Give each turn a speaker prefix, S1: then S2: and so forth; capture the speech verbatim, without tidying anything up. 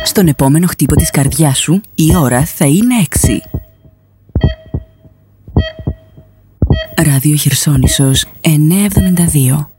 S1: Στον επόμενο χτύπο της καρδιάς σου, η ώρα θα είναι έξι. Ράδιο Χερσόνησος εννιακόσια εβδομήντα δύο.